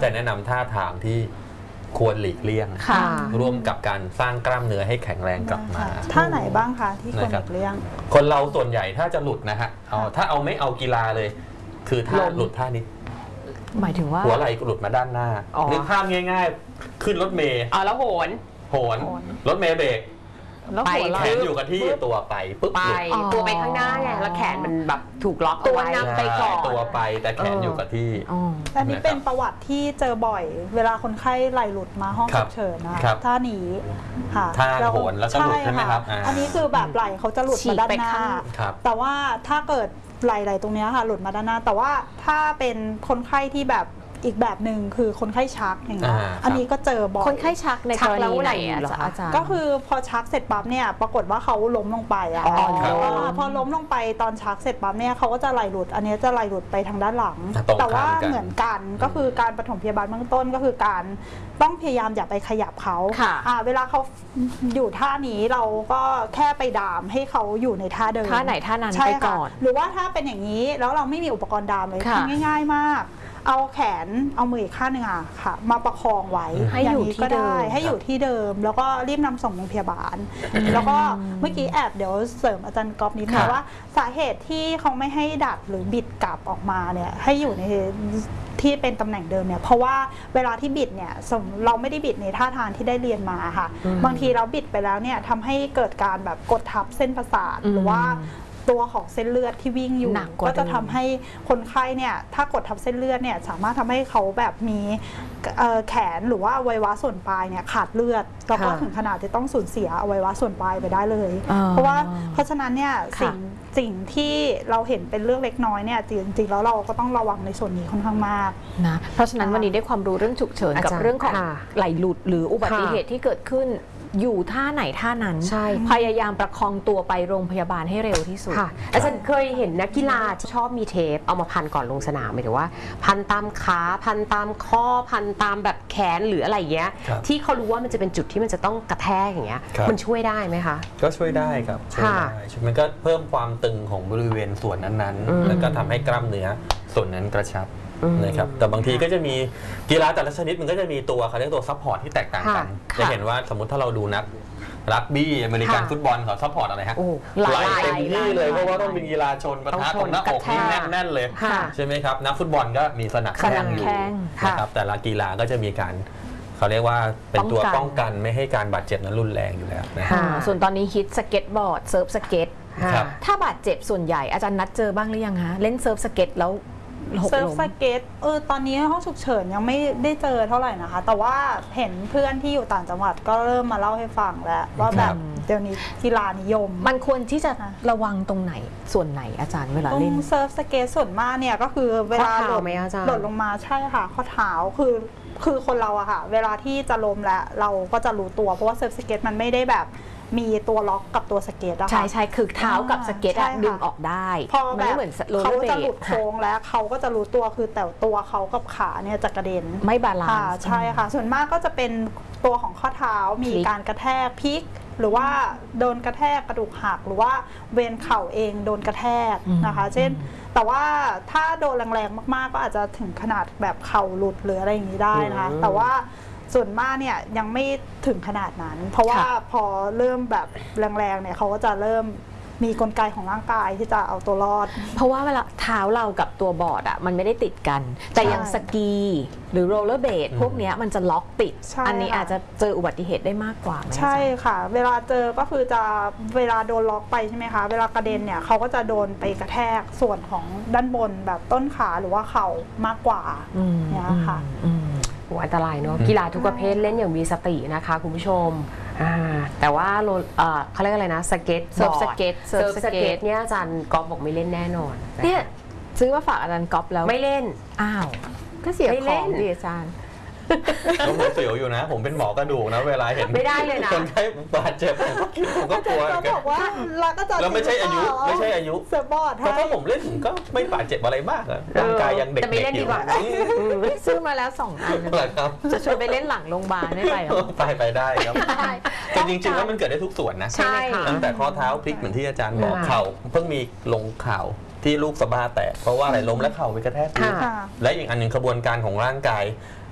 จะแนะนำท่าทางที่ควรหลีกเลี่ยงร่วมกับการสร้างกล้ามเนื้อให้แข็งแรงกลับมาท่าไหนบ้างคะที่ควรหลีกเลี่ยงคนเราส่วนใหญ่ถ้าจะหลุดนะฮะถ้าเอาไม่เอากีฬาเลยคือท่าหลุดท่านี้หมายถึงว่าหัวไหล่หลุดมาด้านหน้านึกภาพง่ายๆขึ้นรถเมล์แล้วโหนรถเมล์เบรกไปแขนอยู่กับที่ตัวไปปุ๊บไปตัวไปข้างหน้าไงแล้วแขนมันแบบถูกล็อกตัวนำไปก่อนตัวไปแต่แขนอยู่กับที่อันนี้เป็นประวัติที่เจอบ่อยเวลาคนไข้ไหลหลุดมาห้องฉุกเฉินนะท่านี้ค่ะท่าโหนแล้วก็หลุดใช่ไหมครับอันนี้คือแบบไหลเขาจะหลุดมาด้านหน้าแต่ว่าถ้าเกิดไหลตรงนี้ค่ะหลุดมาด้านหน้าแต่ว่าถ้าเป็นคนไข้ที่แบบอีกแบบหนึ่งคือคนไข้ชักอย่างเงี้ยอันนี้ก็เจอบ่อยคนไข้ชักในกรณีไหนเหรออาจารย์ก็คือพอชักเสร็จปั๊บเนี่ยปรากฏว่าเขาล้มลงไปพอล้มลงไปตอนชักเสร็จปั๊บเนี่ยเขาก็จะไหลหลุดอันนี้จะไหลหลุดไปทางด้านหลังแต่ว่าเหมือนกันก็คือการปฐมพยาบาลเบื้องต้นก็คือการต้องพยายามอย่าไปขยับเขาเวลาเขาอยู่ท่านี้เราก็แค่ไปดามให้เขาอยู่ในท่าเดิมท่าไหนท่านั้นไปก่อนหรือว่าถ้าเป็นอย่างนี้แล้วเราไม่มีอุปกรณ์ดามเลยทำง่ายๆมากเอาแขนเอามืออีกข้างหนึ่งค่ะมาประคองไว้ให้อยู่ที่เดิมให้อยู่ที่เดิมแล้วก็รีบนำส่งโรงพยาบาลแล้วก็เมื่อกี้เดี๋ยวเสริมอาจารย์ก๊อฟนิดนึงว่าสาเหตุที่เขาไม่ให้ดัดหรือบิดกลับออกมาเนี่ยให้อยู่ในที่เป็นตำแหน่งเดิมเนี่ยเพราะว่าเวลาที่บิดเนี่ยเราไม่ได้บิดในท่าทางที่ได้เรียนมาค่ะบางทีเราบิดไปแล้วเนี่ยทำให้เกิดการแบบกดทับเส้นประสาทหรือว่าตัวของเส้นเลือดที่วิ่งอยู่ก็จะทำให้คนไข้เนี่ยถ้ากดทับเส้นเลือดเนี่ยสามารถทำให้เขาแบบมีแขนหรือว่าอวัยวะส่วนปลายเนี่ยขาดเลือดแล้วก็ถึงขนาดจะต้องสูญเสียอวัยวะส่วนปลายไปได้เลยเพราะฉะนั้นเนี่ยสิ่งที่เราเห็นเป็นเรื่องเล็กน้อยเนี่ยจริงๆแล้วเราก็ต้องระวังในส่วนนี้ค่อนข้างมากนะเพราะฉะนั้นวันนี้ได้ความรู้เรื่องฉุกเฉินกับเรื่องของไหลหลุดหรืออุบัติเหตุที่เกิดขึ้นอยู่ท่าไหนท่านั้นพยายามประคองตัวไปโรงพยาบาลให้เร็วที่สุดอาจารย์เคยเห็นนักกีฬาชอบมีเทปเอามาพันก่อนลงสนามหมายถึงว่าพันตามขาพันตามข้อพันตามแบบแขนหรืออะไรเงี้ยที่เขารู้ว่ามันจะเป็นจุดที่มันจะต้องกระแทกอย่างเงี้ยมันช่วยได้ไหมคะก็ช่วยได้ครับช่วยได้มันก็เพิ่มความตึงของบริเวณส่วนนั้นๆแล้วก็ทำให้กล้ามเนื้อส่วนนั้นกระชับนะครับแต่บางทีก็จะมีกีฬาแต่ละชนิดมันก็จะมีตัวเขาเรียกตัวซัพพอร์ตที่แตกต่างกันจะเห็นว่าสมมติถ้าเราดูนักรักบี้อเมริกันฟุตบอลเขาซัพพอร์ตอะไรฮะไหลเต็มที่เลยเพราะว่าต้องเป็นกีฬาชนปะทะตรงหน้าอกนี่แน่นๆเลยใช่ไหมครับนักฟุตบอลก็มีสนับแข้งอยู่นะครับแต่ละกีฬาก็จะมีการเขาเรียกว่าเป็นตัวป้องกันไม่ให้การบาดเจ็บนั้นรุนแรงอยู่แล้วนะส่วนตอนนี้ฮิตสเก็ตบอร์ดเซิร์ฟสเก็ตถ้าบาดเจ็บส่วนใหญ่อาจารย์นัดเจอบ้างหรือยังคะเล่นเซิร์ฟสเก็ตแล้วเซิร์ฟสเก็ตตอนนี้ห้องฉุกเฉินยังไม่ได้เจอเท่าไหร่นะคะแต่ว่าเห็นเพื่อนที่อยู่ต่างจังหวัดก็เริ่มมาเล่าให้ฟังแล้วว่าแบบเดี๋ยวนี้กีฬานิยมมันควรที่จะระวังตรงไหนส่วนไหนอาจารย์เวลาเล่นเซิร์ฟสเก็ตส่วนมากเนี่ยก็คือเวลาหล่นลงมาใช่ค่ะข้อเท้าคือคนเราอะค่ะเวลาที่จะล้มแล้วเราก็จะรู้ตัวเพราะว่าเซิร์ฟสเก็ตมันไม่ได้แบบมีตัวล็อกกับตัวสเก็ตอะค่ะใช่คือเท้ากับสเก็ตดึงออกได้พอแบบเขาจะหลุดโค้งแล้วเขาก็จะรู้ตัวคือแต่ตัวเขากับขาเนี่ยจะกระเด็นไม่บาลานซ์ใช่ค่ะส่วนมากก็จะเป็นตัวของข้อเท้ามีการกระแทกพลิกหรือว่าโดนกระแทกกระดูกหักหรือว่าเวนเข่าเองโดนกระแทกนะคะเช่นแต่ว่าถ้าโดนแรงๆมากๆก็อาจจะถึงขนาดแบบเข่าหลุดหรืออะไรอย่างนี้ได้นะคะแต่ว่าส่วนมากเนี่ยยังไม่ถึงขนาดนั้นเพราะว่าพอเริ่มแบบแรงๆเนี่ยเขาก็จะเริ่มมีกลไกของร่างกายที่จะเอาตัวรอดเพราะว่าเวลาเท้าเรากับตัวบอร์ดอ่ะมันไม่ได้ติดกันแต่อย่างสกีหรือโรลเลอร์เบดพวกนี้มันจะล็อกติดอันนี้อาจจะเจออุบัติเหตุได้มากกว่าไหมใช่ค่ะเวลาเจอก็คือจะเวลาโดนล็อกไปใช่ไหมคะเวลากระเด็นเนี่ยเขาก็จะโดนไปกระแทกส่วนของด้านบนแบบต้นขาหรือว่าเข่ามากกว่าเนี่ยค่ะอันตรายเนาะกีฬาทุกประเภทเล่นอย่างมีสตินะคะคุณผู้ชมแต่ว่าเขาเรียกอะไรนะสเก็ตเซิร์ฟสเก็ตเนี่ยอาจารย์ก๊อฟบอกไม่เล่นแน่นอนเนี่ยซื้อมาฝากอาจารย์ก๊อฟแล้วไม่เล่นอ้าวก็เสียของดิอาจารย์ผมเสียวอยู่นะผมเป็นหมอกระดูกนะเวลาเห็นไม่ได้เลยนะคนไข้บาดเจ็บผมก็กลัวก็บอกว่าเราก็จะแล้วไม่ใช่อายุเซิร์ฟบอร์ดเพราะถ้าผมเล่นผมก็ไม่บาดเจ็บอะไรมากร่างกายยังเด็กๆอยู่ซื้อมาแล้ว2 อันจะชวนไปเล่นหลังโรงพยาบาลได้ไปได้ครับแต่จริงๆแล้วมันเกิดได้ทุกส่วนนะตั้งแต่ข้อเท้าพลิกเหมือนที่อาจารย์บอกเข่าเพิ่งมีลงเข่าที่ลูกสะบ้าแตกเพราะว่าอะไรล้มและเข่าไปกระแทกพื้นและอีกอันหนึ่งกระบวนการของร่างกาย